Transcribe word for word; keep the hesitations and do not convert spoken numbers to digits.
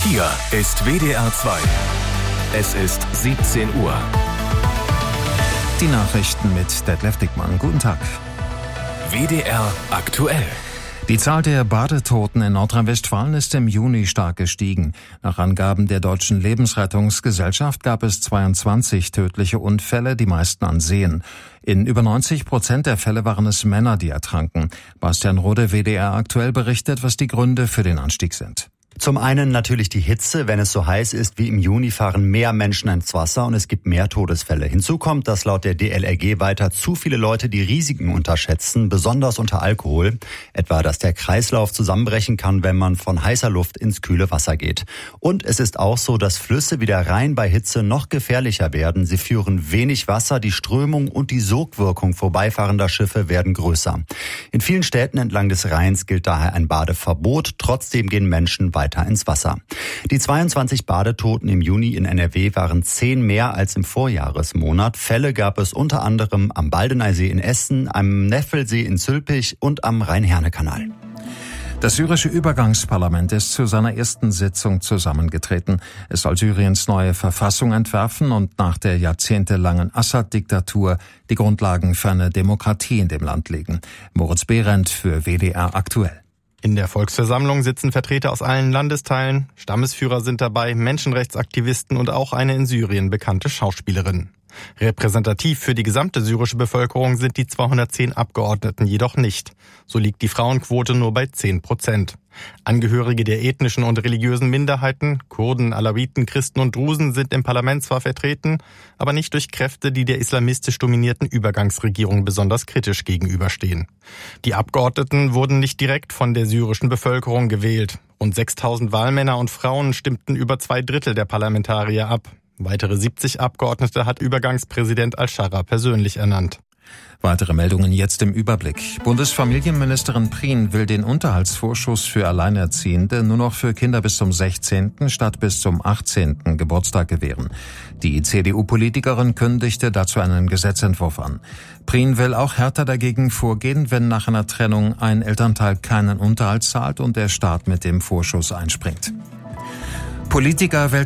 Hier ist W D R zwei. Es ist siebzehn Uhr. Die Nachrichten mit Detlef Dickmann. Guten Tag. W D R aktuell. Die Zahl der Badetoten in Nordrhein-Westfalen ist im Juni stark gestiegen. Nach Angaben der Deutschen Lebensrettungsgesellschaft gab es zweiundzwanzig tödliche Unfälle, die meisten an Seen. In über neunzig Prozent der Fälle waren es Männer, die ertranken. Bastian Rode, W D R aktuell, berichtet, was die Gründe für den Anstieg sind. Zum einen natürlich die Hitze. Wenn es so heiß ist wie im Juni, fahren mehr Menschen ins Wasser und es gibt mehr Todesfälle. Hinzu kommt, dass laut der D L R G weiter zu viele Leute die Risiken unterschätzen, besonders unter Alkohol. Etwa, dass der Kreislauf zusammenbrechen kann, wenn man von heißer Luft ins kühle Wasser geht. Und es ist auch so, dass Flüsse wie der Rhein bei Hitze noch gefährlicher werden. Sie führen wenig Wasser, die Strömung und die Sogwirkung vorbeifahrender Schiffe werden größer. In vielen Städten entlang des Rheins gilt daher ein Badeverbot. Trotzdem gehen Menschen weiter ins Wasser. Die zweiundzwanzig Badetoten im Juni in N R W waren zehn mehr als im Vorjahresmonat. Fälle gab es unter anderem am Baldeneysee in Essen, am Neffelsee in Zülpich und am Rhein-Herne-Kanal. Das syrische Übergangsparlament ist zu seiner ersten Sitzung zusammengetreten. Es soll Syriens neue Verfassung entwerfen und nach der jahrzehntelangen Assad-Diktatur die Grundlagen für eine Demokratie in dem Land legen. Moritz Behrendt für W D R aktuell. In der Volksversammlung sitzen Vertreter aus allen Landesteilen, Stammesführer sind dabei, Menschenrechtsaktivisten und auch eine in Syrien bekannte Schauspielerin. Repräsentativ für die gesamte syrische Bevölkerung sind die zweihundertzehn Abgeordneten jedoch nicht. So liegt die Frauenquote nur bei zehn Prozent. Angehörige der ethnischen und religiösen Minderheiten, Kurden, Alawiten, Christen und Drusen, sind im Parlament zwar vertreten, aber nicht durch Kräfte, die der islamistisch dominierten Übergangsregierung besonders kritisch gegenüberstehen. Die Abgeordneten wurden nicht direkt von der syrischen Bevölkerung gewählt. Rund sechstausend Wahlmänner und Frauen stimmten über zwei Drittel der Parlamentarier ab. Weitere siebzig Abgeordnete hat Übergangspräsident Al-Shara persönlich ernannt. Weitere Meldungen jetzt im Überblick. Bundesfamilienministerin Prien will den Unterhaltsvorschuss für Alleinerziehende nur noch für Kinder bis zum sechzehnten statt bis zum achtzehnten Geburtstag gewähren. Die C D U-Politikerin kündigte dazu einen Gesetzentwurf an. Prien will auch härter dagegen vorgehen, wenn nach einer Trennung ein Elternteil keinen Unterhalt zahlt und der Staat mit dem Vorschuss einspringt. Politiker